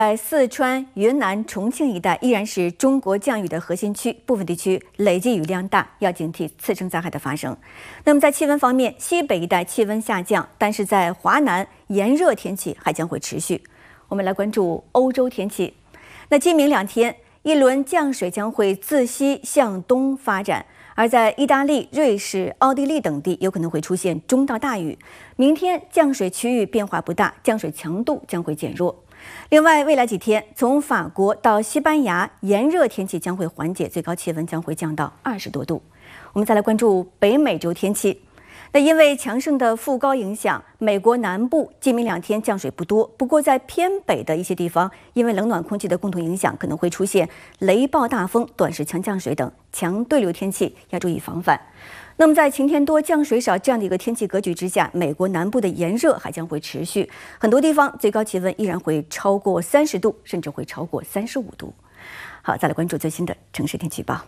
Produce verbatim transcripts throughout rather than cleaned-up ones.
在四川、云南、重庆一带依然是中国降雨的核心区，部分地区累计雨量大，要警惕次生灾害的发生。那么在气温方面，西北一带气温下降，但是在华南炎热天气还将会持续。我们来关注欧洲天气。那今明两天，一轮降水将会自西向东发展。 而在意大利、瑞士、奥地利等地有可能会出现中到大雨。明天降水区域变化不大，降水强度将会减弱。另外，未来几天从法国到西班牙，炎热天气将会缓解，最高气温将会降到二十多度。我们再来关注北美洲天气。 那因为强盛的副高影响，美国南部今明两天降水不多。不过，在偏北的一些地方，因为冷暖空气的共同影响，可能会出现雷暴大风、短时强降水等强对流天气，要注意防范。那么，在晴天多、降水少这样的一个天气格局之下，美国南部的炎热还将会持续，很多地方最高气温依然会超过三十度，甚至会超过三十五度。好，再来关注最新的城市天气预报。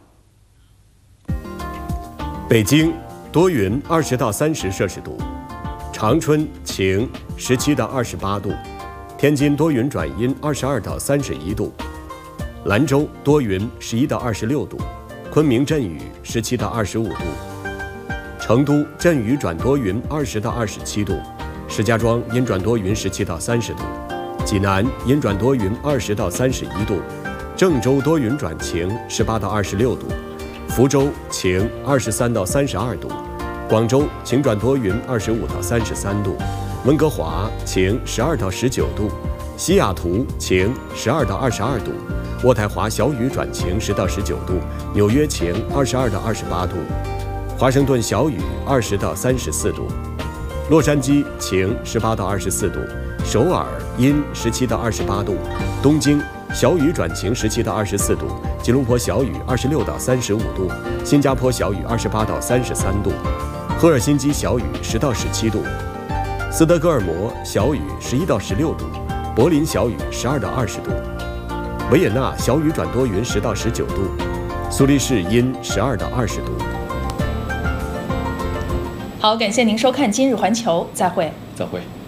北京。 多云，二十到三十摄氏度；长春晴，十七到二十八度；天津多云转阴，二十二到三十一度；兰州多云，十一到二十六度；昆明阵雨，十七到二十五度；成都阵雨转多云，二十到二十七度；石家庄阴转多云，十七到三十度；济南阴转多云，二十到三十一度；郑州多云转晴，十八到二十六度。 福州晴，二十三到三十二度；广州晴转多云，二十五到三十三度；温哥华晴，十二到十九度；西雅图晴，十二到二十二度；渥太华小雨转晴，十到十九度；纽约晴，二十二到二十八度；华盛顿小雨，二十到三十四度；洛杉矶晴，十八到二十四度；首尔阴，十七到二十八度；东京。 小雨转晴，十七到二十四度；吉隆坡小雨，二十六到三十五度；新加坡小雨，二十八到三十三度；赫尔辛基小雨，十到十七度；斯德哥尔摩小雨，十一到十六度；柏林小雨，十二到二十度；维也纳小雨转多云，十到十九度；苏黎世阴，十二到二十度。 好，感谢您收看今日环球，再会， 再会。